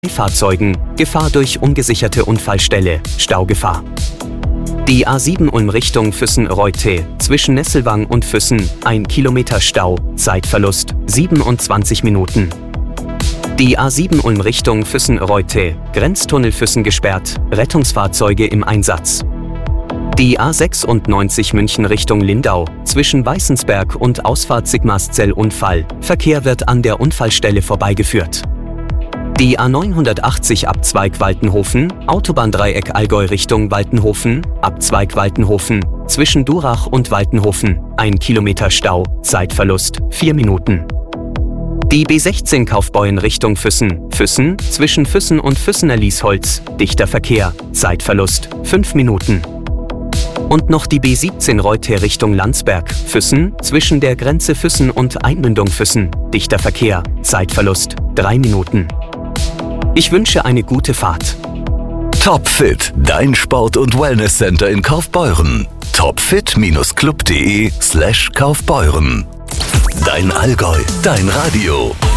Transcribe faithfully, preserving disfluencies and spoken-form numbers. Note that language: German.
Fahrzeugen, Gefahr durch ungesicherte Unfallstelle, Staugefahr. Die A sieben Ulm Richtung Füssen-Reute, zwischen Nesselwang und Füssen, ein Kilometer Stau, Zeitverlust, siebenundzwanzig Minuten. Die A sieben Ulm Richtung Füssen-Reute, Grenztunnel Füssen gesperrt, Rettungsfahrzeuge im Einsatz. Die A sechsundneunzig München Richtung Lindau, zwischen Weißensberg und Ausfahrt Sigmarszell Unfall, Verkehr wird an der Unfallstelle vorbeigeführt. Die A neunhundertachtzig Abzweig Waltenhofen, Autobahndreieck Allgäu Richtung Waltenhofen, Abzweig Waltenhofen, zwischen Durach und Waltenhofen, ein Kilometer Stau, Zeitverlust, vier Minuten. Die B sechzehn Kaufbeuren Richtung Füssen, Füssen, zwischen Füssen und Füssener Liesholz, dichter Verkehr, Zeitverlust, fünf Minuten. Und noch die B siebzehn Reute Richtung Landsberg, Füssen, zwischen der Grenze Füssen und Einmündung Füssen, dichter Verkehr, Zeitverlust, drei Minuten. Ich wünsche eine gute Fahrt. Topfit, dein Sport- und Wellnesscenter in Kaufbeuren. topfit-club.de slash Kaufbeuren. Dein Allgäu, dein Radio.